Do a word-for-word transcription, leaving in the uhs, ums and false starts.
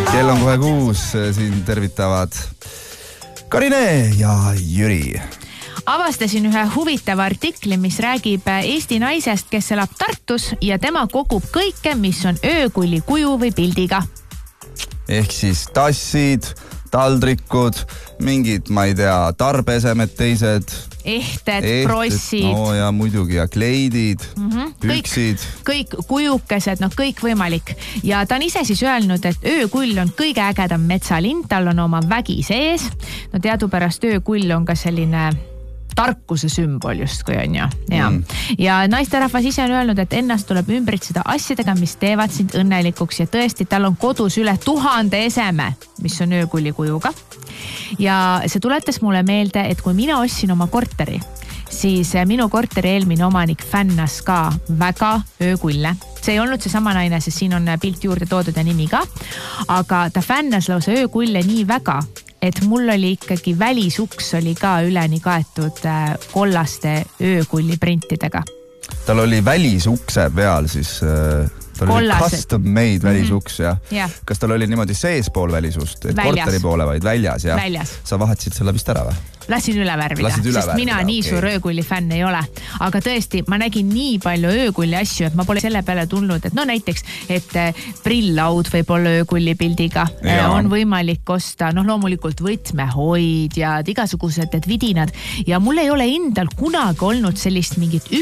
Kell on kohe kuus, siin tervitavad Karine ja Jüri. Avastasin ühe huvitava artikli, mis räägib Eesti naisest, kes elab Tartus ja tema kogub kõike, mis on öökulli kuju või pildiga. Ehk siis tassid, taldrikud, mingid, ma ei tea, tarbesemed, teised. Ehted, prossid. No ja muidugi ja kleidid, mm-hmm. püksid. Kõik, kõik kujukesed, no kõik võimalik. Ja ta on ise siis öelnud, et öökull on kõige ägedam metsalind, tal on oma vägi sees. No teadupärast öökull on ka selline tarkuse sümbol justkui on ju. Ja, mm. ja naisterahvas ise on öelnud, et ennast tuleb ümbritseda asjadega, mis teevad sind õnnelikuks ja tõesti, tal on kodus üle tuhande eseme, mis on öökulli kujuga. Ja see tuletas mulle meelde, et kui mina ostsin oma korteri, siis minu korteri eelmine omanik fännas ka väga öökulle. See ei olnud see sama naine, sest siin on pilt juurde toodud ja nimi ka, aga ta fännas lausa öökulle nii väga, et mul oli ikkagi välisuks oli ka üleni kaetud kollaste öökulli printidega. Tal oli välisukse peal siis, tal oli custom made välisuks ja ja. Kas tal oli niimoodi seespool välisust, et väljas. Korteri poole vaid väljas ja väljas. Sa vahetsid selle vist ära või? Lasin üle värvida, üle sest värvida, mina nii okay. suur öökulli fänn ei ole. Aga tõesti, ma nägin nii palju öökulli asju, et ma pole selle peale tulnud, et no näiteks, et prillaud võib olla öökulli pildiga. Ja. On võimalik osta, noh loomulikult võtmehoid ja igasugused et vidinad. Ja mul ei ole endal kunagi olnud sellist mingit